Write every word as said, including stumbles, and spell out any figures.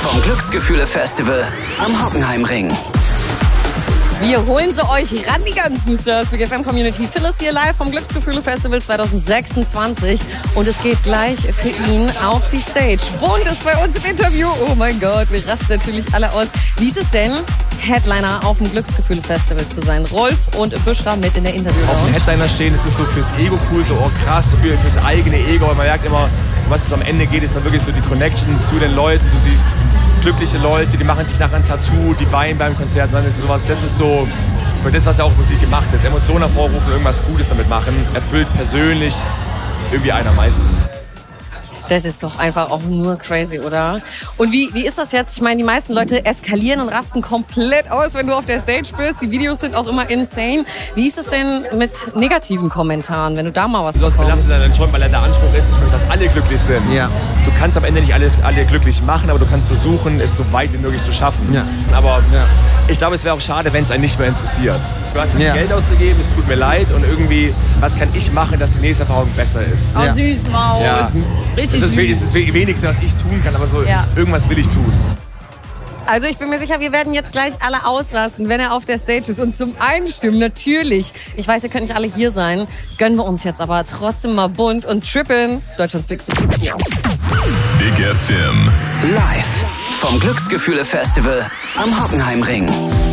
vom Glücksgefühle-Festival am Hockenheimring. Wir holen sie euch ran, die ganzen Stars. Big F M Community. Phyllis hier live vom Glücksgefühle-Festival zwanzig sechsundzwanzig. Und es geht gleich für ihn auf die Stage. Bund ist bei uns im Interview. Oh mein Gott, wir rasten natürlich alle aus. Wie ist es denn, Headliner auf dem Glücksgefühle-Festival zu sein? Rolf und Büschra mit in der Interview-Lounge. Auf dem Headliner stehen, das ist so fürs Ego cool, so oh krass, für, fürs eigene Ego. Und man merkt immer, was es am Ende geht, ist dann wirklich so die Connection zu den Leuten. Du siehst glückliche Leute, die machen sich nachher ein Tattoo, die weinen beim Konzert. Dann ist sowas, das ist so für das, was ja auch Musik gemacht ist. Emotionen hervorrufen, irgendwas Gutes damit machen, erfüllt persönlich irgendwie einen am meisten. Das ist doch einfach auch nur crazy, oder? Und wie, wie ist das jetzt? Ich meine, die meisten Leute eskalieren und rasten komplett aus, wenn du auf der Stage bist. Die Videos sind auch immer insane. Wie ist es denn mit negativen Kommentaren, wenn du da mal was bekommst? Das belastet dann schon, weil der Anspruch ist, ich möchte, dass alle glücklich sind. Ja. Du kannst am Ende nicht alle, alle glücklich machen, aber du kannst versuchen, es so weit wie möglich zu schaffen. Ja. Aber ja. ich glaube, es wäre auch schade, wenn es einen nicht mehr interessiert. Du hast jetzt ja. Geld ausgegeben, es tut mir leid und irgendwie, was kann ich machen, dass die nächste Erfahrung besser ist? Oh, ja. süß, Maus. Ja. Richtig. Das ist, das ist das Wenigste, was ich tun kann, aber so ja. irgendwas will ich tun. Also ich bin mir sicher, wir werden jetzt gleich alle ausrasten, wenn er auf der Stage ist. Und zum Einstimmen natürlich. Ich weiß, ihr könnt nicht alle hier sein. Gönnen wir uns jetzt aber trotzdem mal bunt und trippeln. Deutschlands Big City. Big F M. Live vom Glücksgefühle-Festival am Hockenheimring.